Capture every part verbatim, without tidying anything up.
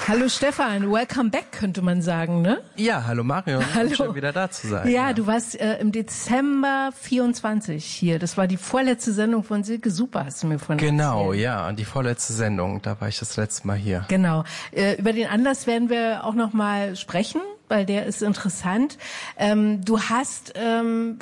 Hallo Stefan, welcome back, könnte man sagen, ne? Ja, hallo Mario, hallo. Schön wieder da zu sein. Ja, ja. Du warst äh, im Dezember vierundzwanzig hier, das war die vorletzte Sendung von Silke Super, hast du mir vorhin Genau, erzählt. ja, die vorletzte Sendung, da war ich das letzte Mal hier. Genau, äh, über den Anlass werden wir auch noch mal sprechen, weil der ist interessant. Ähm, du hast... Ähm,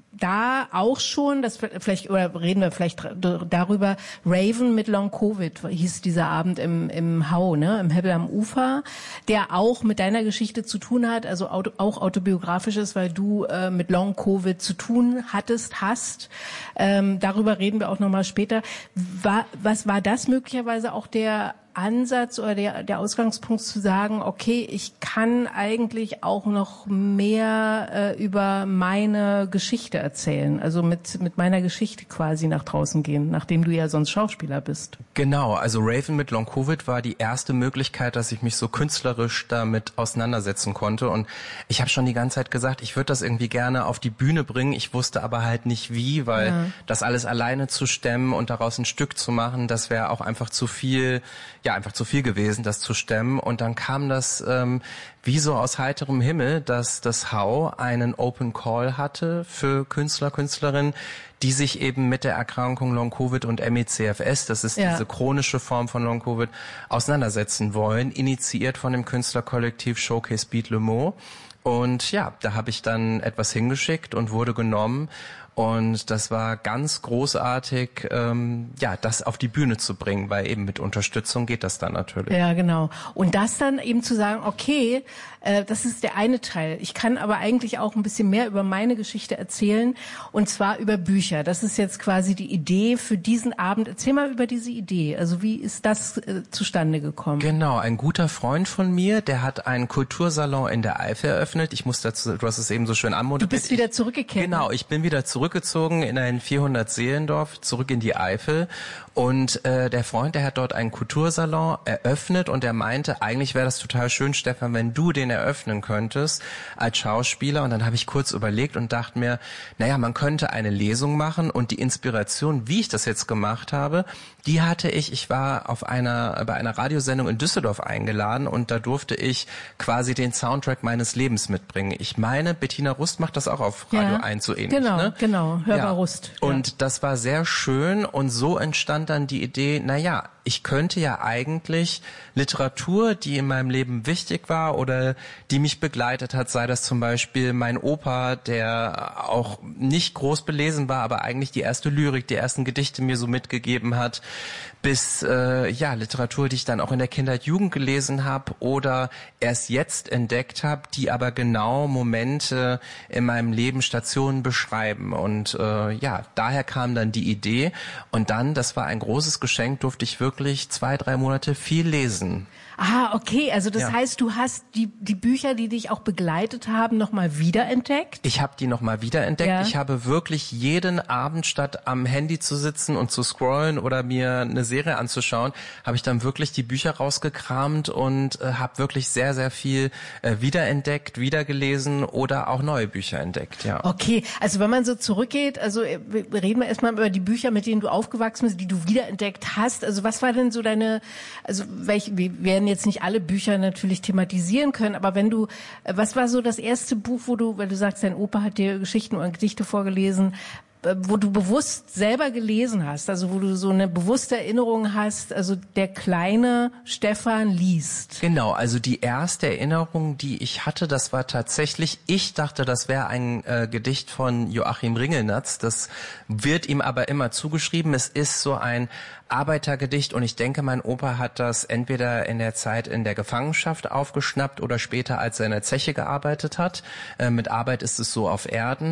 da auch schon, das vielleicht oder reden wir vielleicht darüber, Raven mit Long Covid hieß dieser Abend im im Hau, ne, im Hebbel am Ufer, der auch mit deiner Geschichte zu tun hat, also auto, auch autobiografisch ist, weil du äh, mit Long Covid zu tun hattest, hast. Ähm, darüber reden wir auch nochmal später. War, was war das möglicherweise auch der Ansatz oder der, der Ausgangspunkt zu sagen, okay, ich kann eigentlich auch noch mehr äh, über meine Geschichte erzählen, also mit mit meiner Geschichte quasi nach draußen gehen, nachdem du ja sonst Schauspieler bist. Genau, also Raven mit Long Covid war die erste Möglichkeit, dass ich mich so künstlerisch damit auseinandersetzen konnte, und ich habe schon die ganze Zeit gesagt, ich würde das irgendwie gerne auf die Bühne bringen, ich wusste aber halt nicht wie, weil ja. das alles alleine zu stemmen und daraus ein Stück zu machen, das wäre auch einfach zu viel, ja einfach zu viel gewesen, das zu stemmen. Und dann kam das ähm, wie so aus heiterem Himmel, dass das Hau einen Open Call hatte für Künstler, Künstlerinnen, die sich eben mit der Erkrankung Long Covid und M E C F S, das ist ja. diese chronische Form von Long Covid, auseinandersetzen wollen, initiiert von dem Künstlerkollektiv Showcase Beat Le Mans. Und ja, da habe ich dann etwas hingeschickt und wurde genommen. Und das war ganz großartig, ähm, ja, das auf die Bühne zu bringen, weil eben mit Unterstützung geht das dann natürlich. Ja, genau. Und das dann eben zu sagen, okay, äh, das ist der eine Teil. Ich kann aber eigentlich auch ein bisschen mehr über meine Geschichte erzählen, und zwar über Bücher. Das ist jetzt quasi die Idee für diesen Abend. Erzähl mal über diese Idee. Also wie ist das äh, zustande gekommen? Genau, ein guter Freund von mir, der hat einen Kultursalon in der Eifel eröffnet. Ich muss dazu, du hast es eben so schön anmoderiert. Du bist wieder zurückgekehrt. Genau, ich bin wieder zurückgezogen in ein vierhundert Seelendorf, zurück in die Eifel. Und äh, der Freund, der hat dort einen Kultursalon eröffnet, und er meinte, eigentlich wäre das total schön, Stefan, wenn du den eröffnen könntest als Schauspieler. Und dann habe ich kurz überlegt und dachte mir, naja, man könnte eine Lesung machen, und die Inspiration, wie ich das jetzt gemacht habe, die hatte ich, ich war auf einer bei einer Radiosendung in Düsseldorf eingeladen, und da durfte ich quasi den Soundtrack meines Lebens mitbringen. Ich meine, Bettina Rust macht das auch auf Radio ja, eins so ähnlich. Genau, ne? genau, Hörbar ja. Rust. Ja. Und das war sehr schön, und so entstand dann die Idee, na ja, ich könnte ja eigentlich Literatur, die in meinem Leben wichtig war oder die mich begleitet hat, sei das zum Beispiel mein Opa, der auch nicht groß belesen war, aber eigentlich die erste Lyrik, die ersten Gedichte mir so mitgegeben hat, bis äh, ja Literatur, die ich dann auch in der Kindheit, Jugend gelesen habe oder erst jetzt entdeckt habe, die aber genau Momente in meinem Leben, Stationen beschreiben. Und äh, ja, daher kam dann die Idee, und dann, das war ein großes Geschenk, durfte ich wirklich zwei, drei Monate viel lesen. Ah, okay, also das ja. heißt, du hast die die Bücher, die dich auch begleitet haben, nochmal wiederentdeckt? Ich habe die nochmal wiederentdeckt. Ja. Ich habe wirklich jeden Abend, statt am Handy zu sitzen und zu scrollen oder mir eine Serie anzuschauen, habe ich dann wirklich die Bücher rausgekramt und äh, habe wirklich sehr, sehr viel äh, wiederentdeckt, wiedergelesen oder auch neue Bücher entdeckt. Ja. Okay, also wenn man so zurückgeht, also reden wir erstmal über die Bücher, mit denen du aufgewachsen bist, die du wiederentdeckt hast. Also was war denn so deine, also welche, wir werden jetzt nicht alle Bücher natürlich thematisieren können, aber wenn du, was war so das erste Buch, wo du, weil du sagst, dein Opa hat dir Geschichten oder Gedichte vorgelesen, wo du bewusst selber gelesen hast, also wo du so eine bewusste Erinnerung hast, also der kleine Stefan liest. Genau, also die erste Erinnerung, die ich hatte, das war tatsächlich, ich dachte, das wäre ein äh, Gedicht von Joachim Ringelnatz, das wird ihm aber immer zugeschrieben, es ist so ein Arbeitergedicht, und ich denke, mein Opa hat das entweder in der Zeit in der Gefangenschaft aufgeschnappt oder später, als er in der Zeche gearbeitet hat. Äh, mit Arbeit ist es so auf Erden.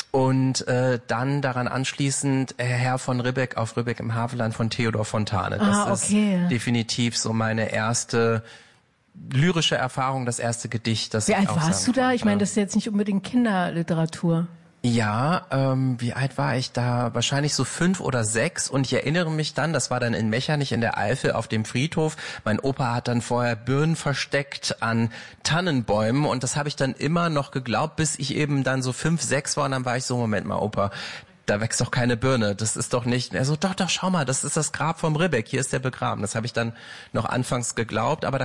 Und äh, dann daran anschließend äh, Herr von Ribbeck auf Ribbeck im Havelland von Theodor Fontane. Das ah, okay. ist definitiv so meine erste lyrische Erfahrung, das erste Gedicht. Das Wie ich alt auch warst du da? konnte. Ich meine, das ist jetzt nicht unbedingt Kinderliteratur. Ja, ähm, wie alt war ich da? Wahrscheinlich so fünf oder sechs, und ich erinnere mich dann, das war dann in Mechernich in der Eifel auf dem Friedhof. Mein Opa hat dann vorher Birnen versteckt an Tannenbäumen, und das habe ich dann immer noch geglaubt, bis ich eben dann so fünf, sechs war, und dann war ich so, Moment mal, Opa, da wächst doch keine Birne, das ist doch nicht, er so, doch, doch, schau mal, das ist das Grab vom Ribbeck, hier ist der begraben. Das habe ich dann noch anfangs geglaubt, aber da